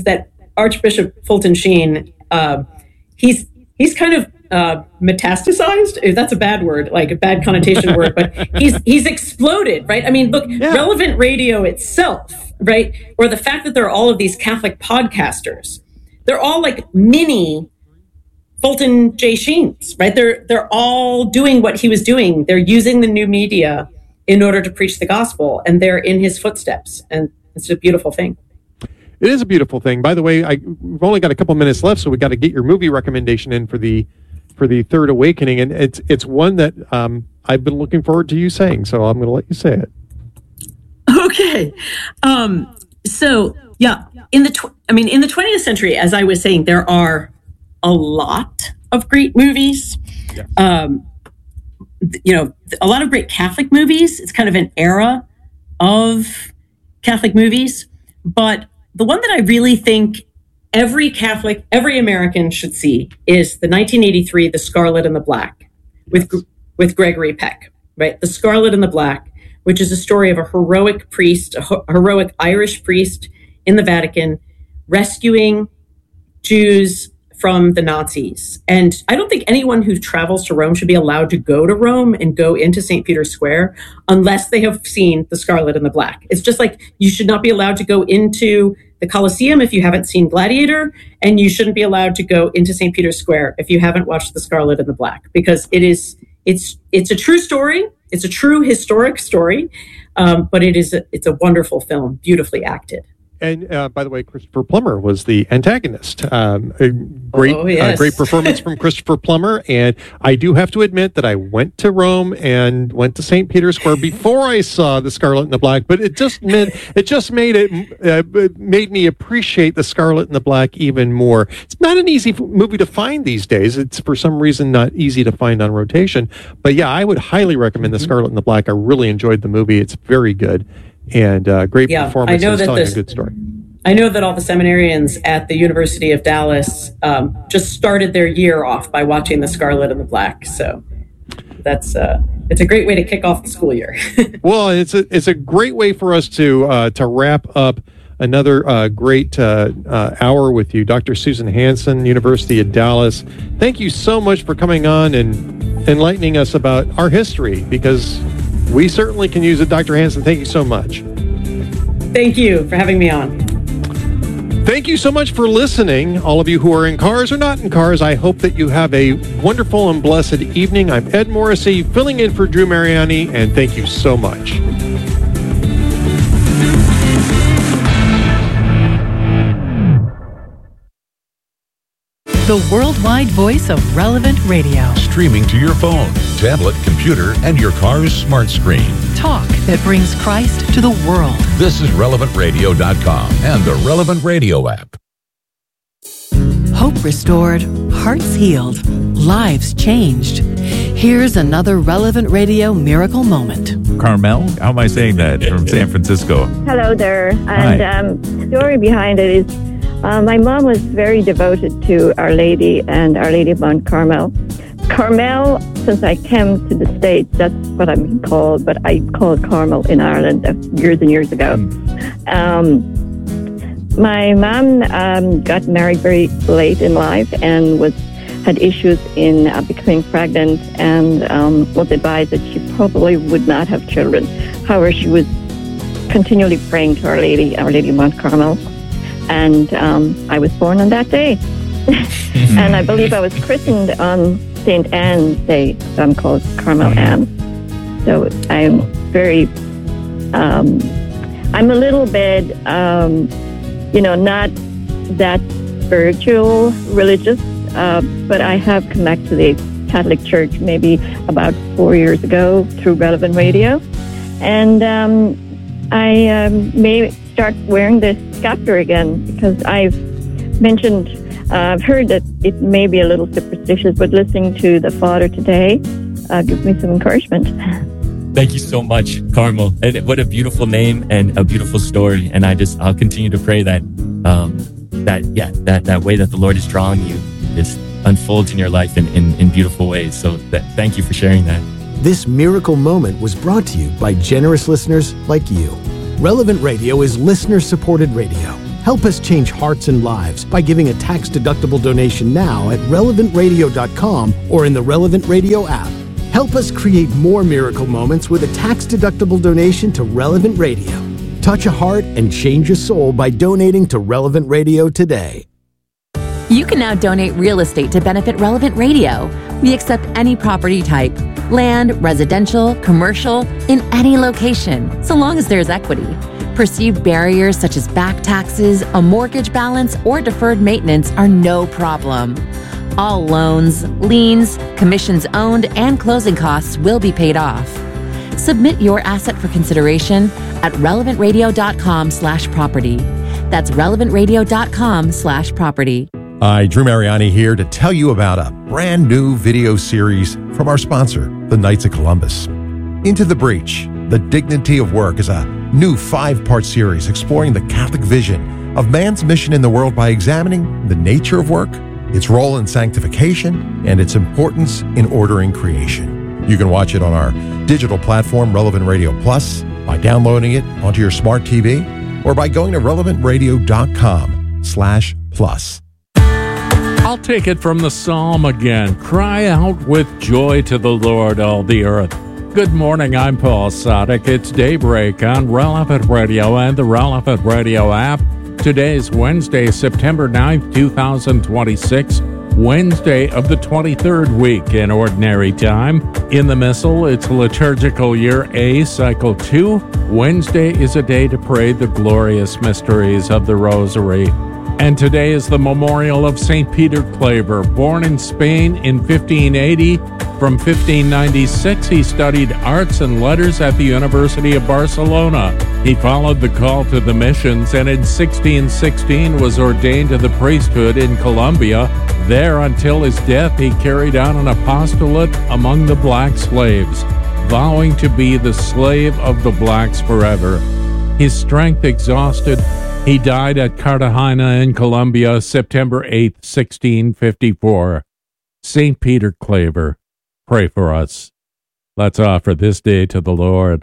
Archbishop Fulton Sheen, uh, he's he's kind of uh, metastasized. If that's a bad word, like a bad connotation word, but he's he's exploded, right? I mean, look, yeah. Relevant Radio itself, right, or the fact that there are all of these Catholic podcasters, they're all like mini Fulton J. Sheens, right? They're they're all doing what he was doing. They're using the new media in order to preach the gospel, and they're in his footsteps, and it's a beautiful thing. It is a beautiful thing. By the way, I, we've only got a couple minutes left, so we got to get your movie recommendation in for the for the Third Awakening, and it's it's one that um, I've been looking forward to you saying. So I'm going to let you say it. Okay, um, so yeah, in the tw- I mean, in the twentieth century, as I was saying, there are a lot of great movies. Yeah. Um, you know, a lot of great Catholic movies. It's kind of an era of Catholic movies, but the one that I really think every Catholic, every American should see is the nineteen eighty-three The Scarlet and the Black with yes. with Gregory Peck, right? The Scarlet and the Black, which is a story of a heroic priest, a ho- heroic Irish priest in the Vatican rescuing Jews from the Nazis. And I don't think anyone who travels to Rome should be allowed to go to Rome and go into Saint Peter's Square unless they have seen The Scarlet and the Black. It's just like you should not be allowed to go into the Colosseum if you haven't seen Gladiator, and you shouldn't be allowed to go into Saint Peter's Square if you haven't watched The Scarlet and the Black, because it is it's it's a true story. It's a true historic story, um, but it is a, it's a wonderful film, beautifully acted. And uh, by the way, Christopher Plummer was the antagonist. Um, a great, oh, yes. uh, great performance from Christopher Plummer. And I do have to admit that I went to Rome and went to Saint Peter's Square before I saw The Scarlet and the Black. But it just meant it just made it uh, made me appreciate The Scarlet and the Black even more. It's not an easy movie to find these days. It's for some reason not easy to find on rotation. But yeah, I would highly recommend The Scarlet and the Black. I really enjoyed the movie. It's very good. And uh, great yeah, performance and telling this, a good story. I know that all the seminarians at the University of Dallas um, just started their year off by watching The Scarlet and the Black. So that's uh, it's a great way to kick off the school year. Well, it's a it's a great way for us to uh, to wrap up another uh, great uh, uh, hour with you, Doctor Susan Hansen, University of Dallas. Thank you so much for coming on and enlightening us about our history, because we certainly can use it. Doctor Hansen, thank you so much. Thank you for having me on. Thank you so much for listening. All of you who are in cars or not in cars, I hope that you have a wonderful and blessed evening. I'm Ed Morrissey, filling in for Drew Mariani, and thank you so much. The worldwide voice of Relevant Radio. Streaming to your phone, tablet, computer, and your car's smart screen. Talk that brings Christ to the world. This is relevant radio dot com and the Relevant Radio app. Hope restored, hearts healed, lives changed. Here's another Relevant Radio miracle moment. Carmel, how am I saying that, from San Francisco? Hello there. And um, the story behind it is Uh, my mom was very devoted to Our Lady and Our Lady of Mount Carmel. Carmel, since I came to the States, that's what I'm called, but I called Carmel in Ireland years and years ago. Um, my mom um, got married very late in life and was had issues in uh, becoming pregnant, and um, was advised that she probably would not have children. However, she was continually praying to Our Lady, Our Lady of Mount Carmel. And um, I was born on that day. And I believe I was christened on Saint Anne's Day. So I'm called Carmel Anne. So I'm very, um, I'm a little bit, um, you know, not that spiritual, religious, uh, but I have come back to the Catholic Church maybe about four years ago through Relevant Radio. And um, I um, may start wearing this scepter again, because I've mentioned, uh, I've heard that it may be a little superstitious, but listening to the Father today uh, gives me some encouragement. Thank you so much, Carmel. And what a beautiful name and a beautiful story. And I just, I'll continue to pray that, um, that, yeah, that, that way that the Lord is drawing you just unfolds in your life in, in, in beautiful ways. So that, thank you for sharing that. This miracle moment was brought to you by generous listeners like you. Relevant Radio is listener-supported radio. Help us change hearts and lives by giving a tax-deductible donation now at relevant radio dot com or in the Relevant Radio app. Help us create more miracle moments with a tax-deductible donation to Relevant Radio. Touch a heart and change a soul by donating to Relevant Radio today. You can now donate real estate to benefit Relevant Radio. We accept any property type, land, residential, commercial, in any location, so long as there's equity. Perceived barriers such as back taxes, a mortgage balance, or deferred maintenance are no problem. All loans, liens, commissions owned, and closing costs will be paid off. Submit your asset for consideration at relevant radio dot com slash property. That's relevant radio dot com slash property. Hi, Drew Mariani here to tell you about a brand new video series from our sponsor, the Knights of Columbus. Into the Breach, The Dignity of Work is a new five-part series exploring the Catholic vision of man's mission in the world by examining the nature of work, its role in sanctification, and its importance in ordering creation. You can watch it on our digital platform, Relevant Radio Plus, by downloading it onto your smart T V, or by going to relevant radio dot com slash plus. I'll take it from the psalm again. Cry out with joy to the Lord, all the earth. Good morning, I'm Paul Sadek. It's Daybreak on Relevant Radio and the Relevant Radio app. Today is Wednesday, September ninth, twenty twenty-six, Wednesday of the twenty-third week in Ordinary Time. In the Missal, it's liturgical year A, cycle two. Wednesday is a day to pray the glorious mysteries of the Rosary. And today is the memorial of Saint Peter Claver, born in Spain in fifteen eighty. From fifteen ninety-six, he studied arts and letters at the University of Barcelona. He followed the call to the missions and in sixteen sixteen was ordained to the priesthood in Colombia. There, until his death, he carried out an apostolate among the black slaves, vowing to be the slave of the blacks forever. His strength exhausted, he died at Cartagena in Colombia, September eighth, sixteen fifty-four. Saint Peter Claver, pray for us. Let's offer this day to the Lord.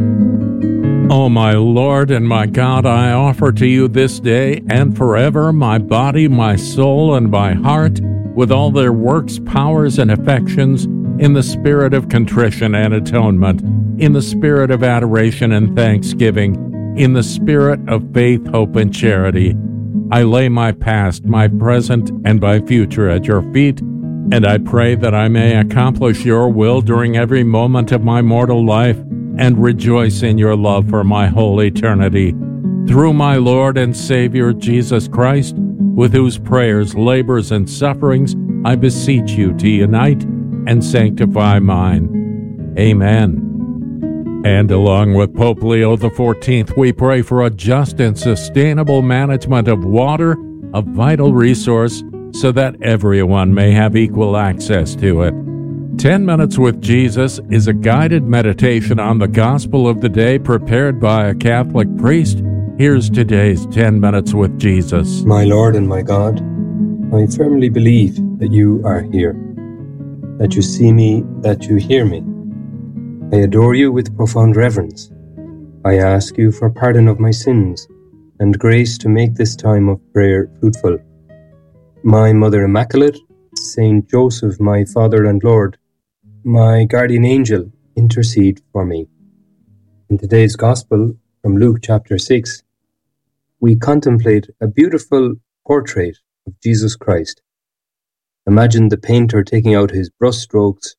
O my Lord and my God, I offer to you this day and forever my body, my soul, and my heart, with all their works, powers, and affections, in the spirit of contrition and atonement, in the spirit of adoration and thanksgiving, in the spirit of faith, hope, and charity. I lay my past, my present, and my future at your feet, and I pray that I may accomplish your will during every moment of my mortal life and rejoice in your love for my whole eternity. Through my Lord and Savior Jesus Christ, with whose prayers, labors, and sufferings I beseech you to unite and sanctify mine. Amen. And along with Pope Leo the fourteenth, we pray for a just and sustainable management of water, a vital resource, so that everyone may have equal access to it. Ten Minutes with Jesus is a guided meditation on the gospel of the day prepared by a Catholic priest. Here's today's Ten Minutes with Jesus. My Lord and my God, I firmly believe that you are here, that you see me, that you hear me. I adore you with profound reverence. I ask you for pardon of my sins and grace to make this time of prayer fruitful. My Mother Immaculate, Saint Joseph, my Father and Lord, my guardian angel, intercede for me. In today's Gospel, from Luke chapter six, we contemplate a beautiful portrait of Jesus Christ. Imagine the painter taking out his brushstrokes,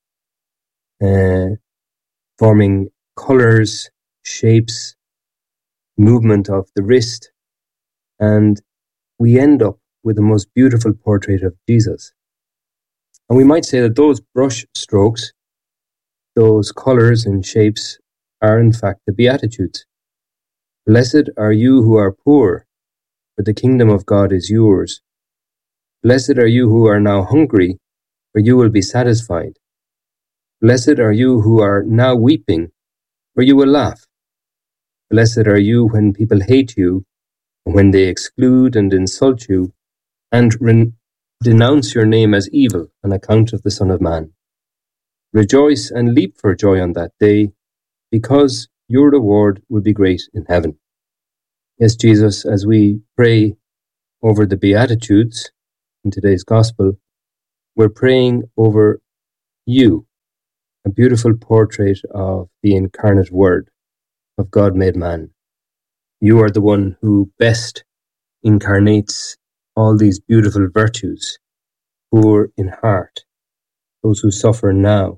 uh, forming colors, shapes, movement of the wrist, and we end up with the most beautiful portrait of Jesus. And we might say that those brush strokes, those colors and shapes, are in fact the Beatitudes. Blessed are you who are poor, for the kingdom of God is yours. Blessed are you who are now hungry, for you will be satisfied. Blessed are you who are now weeping, for you will laugh. Blessed are you when people hate you, and when they exclude and insult you, and re- denounce your name as evil on account of the Son of Man. Rejoice and leap for joy on that day, because your reward will be great in heaven. Yes, Jesus, as we pray over the Beatitudes in today's Gospel, we're praying over you, a beautiful portrait of the incarnate Word, of God made man. You are the one who best incarnates all these beautiful virtues, poor in heart, those who suffer now,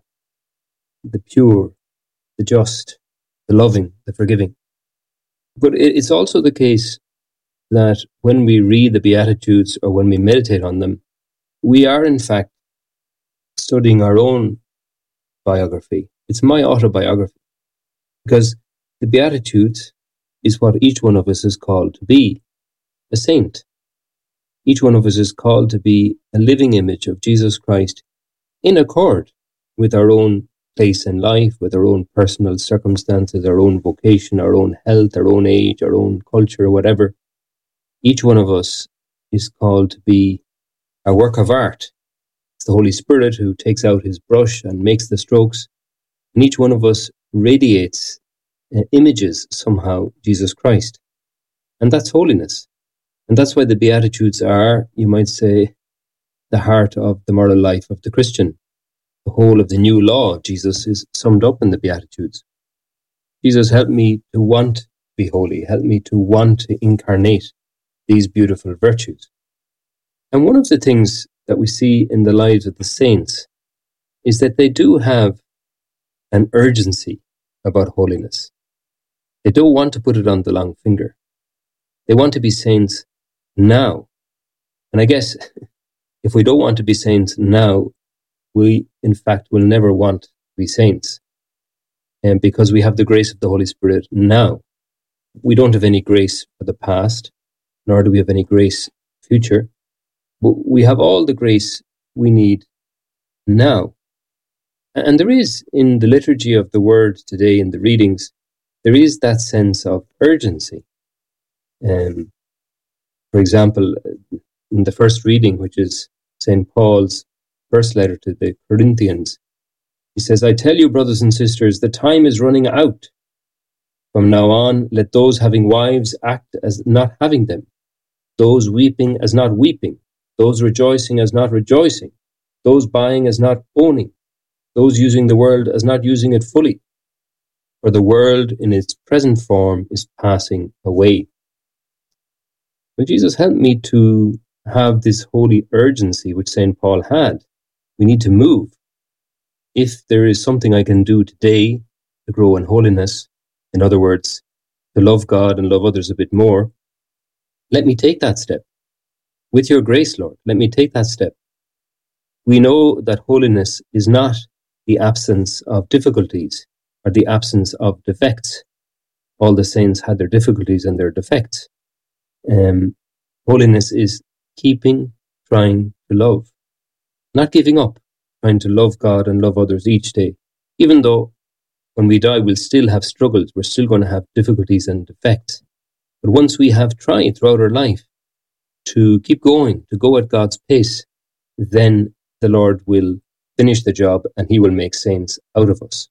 the pure, the just, the loving, the forgiving. But it's also the case that when we read the Beatitudes or when we meditate on them, we are in fact studying our own biography. It's my autobiography, because the Beatitudes is what each one of us is called to be, a saint. Each one of us is called to be a living image of Jesus Christ in accord with our own place in life, with our own personal circumstances, our own vocation, our own health, our own age, our own culture, whatever. Each one of us is called to be a work of art. It's the Holy Spirit who takes out his brush and makes the strokes, and each one of us radiates uh, images somehow Jesus Christ. And that's holiness. And that's why the Beatitudes are, you might say, the heart of the moral life of the Christian. The whole of the new law of Jesus is summed up in the Beatitudes. Jesus, help me to want to be holy. Help me to want to incarnate these beautiful virtues. And one of the things that we see in the lives of the saints is that they do have an urgency about holiness. They don't want to put it on the long finger. They want to be saints now. And I guess if we don't want to be saints now, we, in fact, will never want to be saints. And because we have the grace of the Holy Spirit now. We don't have any grace for the past, nor do we have any grace future. But we have all the grace we need now. And there is, in the liturgy of the Word today, in the readings, there is that sense of urgency. Um, for example, in the first reading, which is Saint Paul's first letter to the Corinthians, he says, I tell you, brothers and sisters, the time is running out. From now on, let those having wives act as not having them, those weeping as not weeping, those rejoicing as not rejoicing, those buying as not owning, those using the world as not using it fully. For the world in its present form is passing away. Well, Jesus, help me to have this holy urgency which Saint Paul had. We need to move. If there is something I can do today to grow in holiness, in other words, to love God and love others a bit more, let me take that step. With your grace, Lord, let me take that step. We know that holiness is not the absence of difficulties or the absence of defects. All the saints had their difficulties and their defects. Um, holiness is keeping trying to love, not giving up, trying to love God and love others each day. Even though when we die, we'll still have struggles, we're still going to have difficulties and defects. But once we have tried throughout our life to keep going, to go at God's pace, then the Lord will finish the job and he will make saints out of us.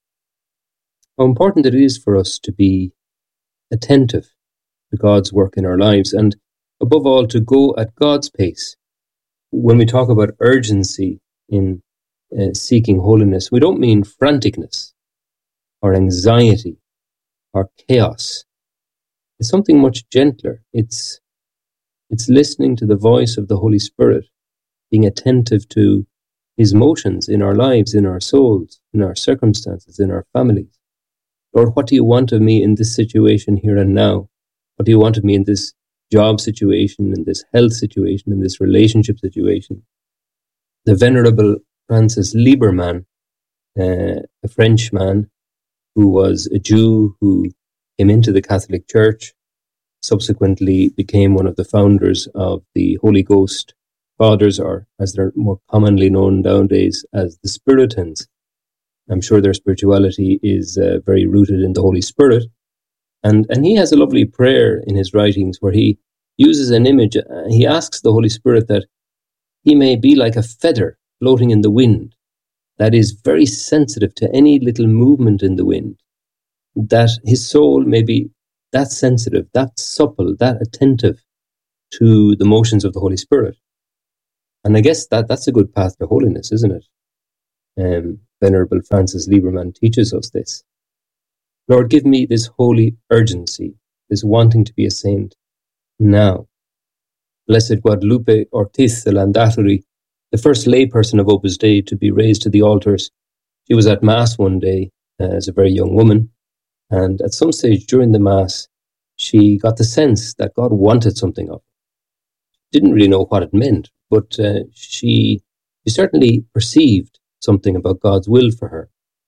How important it is for us to be attentive to God's work in our lives, and above all, to go at God's pace. When we talk about urgency in uh, seeking holiness, we don't mean franticness or anxiety or chaos. It's something much gentler. It's it's listening to the voice of the Holy Spirit, being attentive to his motions in our lives, in our souls, in our circumstances, in our families. Lord, what do you want of me in this situation here and now? What do you want of me in this job situation, in this health situation, in this relationship situation? The Venerable Francis Lieberman, uh, a Frenchman who was a Jew who came into the Catholic Church, subsequently became one of the founders of the Holy Ghost Fathers, or as they're more commonly known nowadays as the Spiritans. I'm sure their spirituality is uh, very rooted in the Holy Spirit. And, and he has a lovely prayer in his writings where he uses an image. Uh, he asks the Holy Spirit that he may be like a feather floating in the wind, that is very sensitive to any little movement in the wind, that his soul may be that sensitive, that supple, that attentive to the motions of the Holy Spirit. And I guess that that's a good path to holiness, isn't it? Um, Venerable Francis Lieberman teaches us this. Lord, give me this holy urgency, this wanting to be a saint now. Blessed Guadalupe Ortiz de Landatery, the first layperson of Opus Dei to be raised to the altars, she was at Mass one day uh, as a very young woman, and at some stage during the Mass, she got the sense that God wanted something of her. Didn't really know what it meant, but uh, she, she certainly perceived something about God's will for her.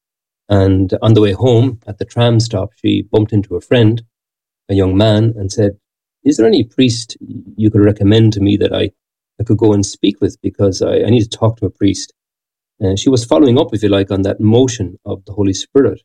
And on the way home, at the tram stop, she bumped into a friend, a young man, and said, is there any priest you could recommend to me that I, I could go and speak with, because I, I need to talk to a priest? And she was following up, if you like, on that motion of the Holy Spirit.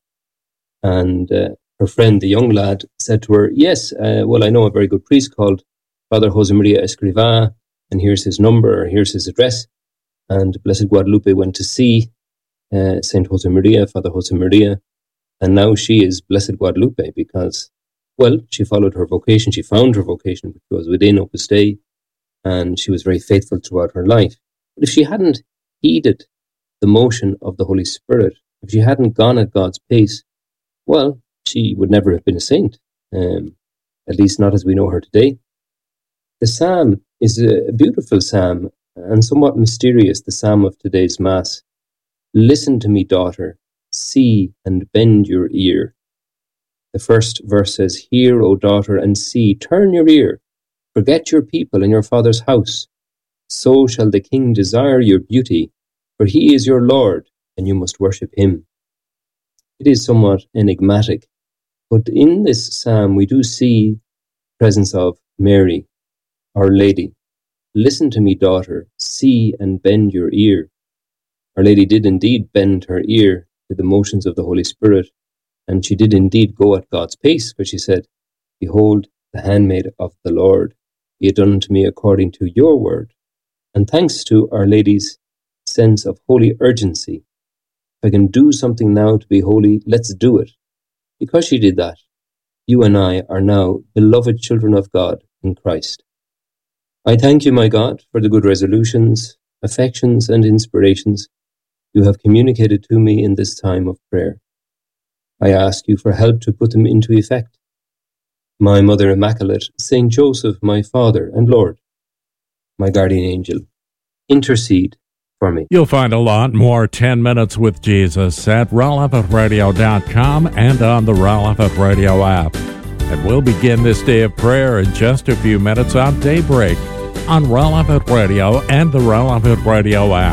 And uh, her friend, the young lad, said to her, yes, uh, well, I know a very good priest called Father Jose Maria Escrivá, and here's his number, or here's his address. And Blessed Guadalupe went to see uh, Saint Jose Maria, Father Jose Maria, and now she is Blessed Guadalupe because, well, she followed her vocation, she found her vocation, which was within Opus Dei, and she was very faithful throughout her life. But if she hadn't heeded the motion of the Holy Spirit, if she hadn't gone at God's pace, well, she would never have been a saint, um, at least not as we know her today. The psalm is a beautiful psalm and somewhat mysterious, the psalm of today's Mass. Listen to me, daughter, see and bend your ear. The first verse says, hear, O daughter, and see, turn your ear, forget your people and your father's house. So shall the king desire your beauty, for he is your Lord, and you must worship him. It is somewhat enigmatic, but in this psalm we do see the presence of Mary, Our Lady. Listen to me, daughter, see and bend your ear. Our Lady did indeed bend her ear to the motions of the Holy Spirit, and she did indeed go at God's pace, for she said, behold, the handmaid of the Lord, be it done unto me according to your word. And thanks to Our Lady's sense of holy urgency, if I can do something now to be holy, let's do it. Because she did that, you and I are now beloved children of God in Christ. I thank you, my God, for the good resolutions, affections, and inspirations you have communicated to me in this time of prayer. I ask you for help to put them into effect. My Mother Immaculate, Saint Joseph, my Father and Lord, my guardian angel, intercede for me. You'll find a lot more ten minutes with Jesus at relevant radio dot com and on the Relevant Radio app. And we'll begin this day of prayer in just a few minutes on Daybreak on Relevant Radio and the Relevant Radio app.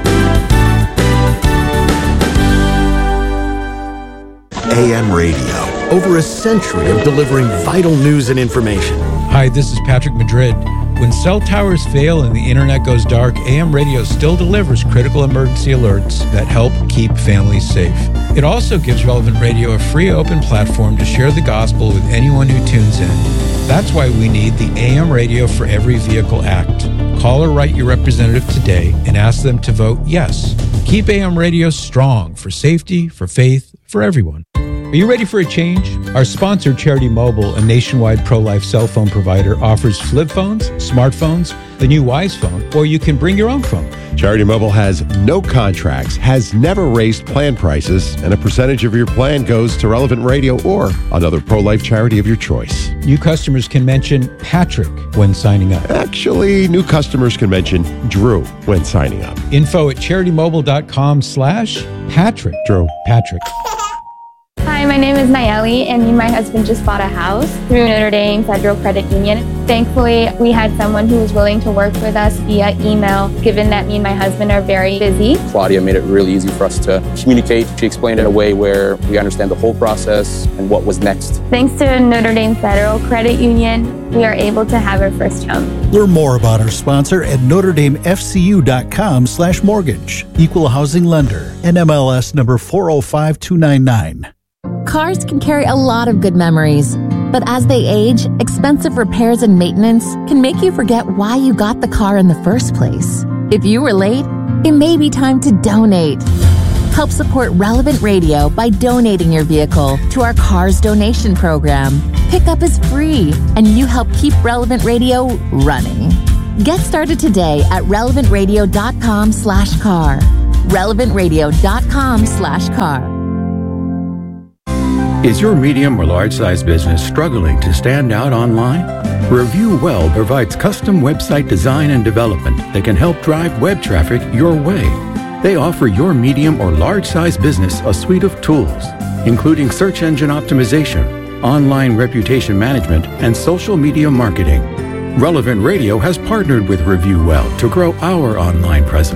A M Radio, over a century of delivering vital news and information. Hi, this is Patrick Madrid. When cell towers fail and the internet goes dark, A M Radio still delivers critical emergency alerts that help keep families safe. It also gives Relevant Radio a free open platform to share the gospel with anyone who tunes in. That's why we need the A M Radio for Every Vehicle Act. Call or write your representative today and ask them to vote yes. Keep A M Radio strong for safety, for faith, for everyone. Are you ready for a change? Our sponsor, Charity Mobile, a nationwide pro-life cell phone provider, offers flip phones, smartphones, the new Wise phone, or you can bring your own phone. Charity Mobile has no contracts, has never raised plan prices, and a percentage of your plan goes to Relevant Radio or another pro-life charity of your choice. New customers can mention Patrick when signing up. Actually, new customers can mention Drew when signing up. Info at charitymobile.com slash Patrick. Drew. Patrick. Hi, my name is Nayeli, and me and my husband just bought a house through Notre Dame Federal Credit Union. Thankfully, we had someone who was willing to work with us via email, given that me and my husband are very busy. Claudia made it really easy for us to communicate. She explained it in a way where we understand the whole process and what was next. Thanks to Notre Dame Federal Credit Union, we are able to have our first home. Learn more about our sponsor at notre dame f c u dot com slash mortgage. Equal housing lender. N M L S number four oh five two nine nine. Cars can carry a lot of good memories, but as they age, expensive repairs and maintenance can make you forget why you got the car in the first place. If you were late, it may be time to donate. Help support Relevant Radio by donating your vehicle to our Cars donation program. Pickup is free, and you help keep Relevant Radio running. Get started today at relevant radio dot com slash car. relevant radio dot com slash car. Is your medium or large size business struggling to stand out online? Review Well provides custom website design and development that can help drive web traffic your way. They offer your medium or large size business a suite of tools, including search engine optimization, online reputation management, and social media marketing. Relevant Radio has partnered with Review Well to grow our online presence.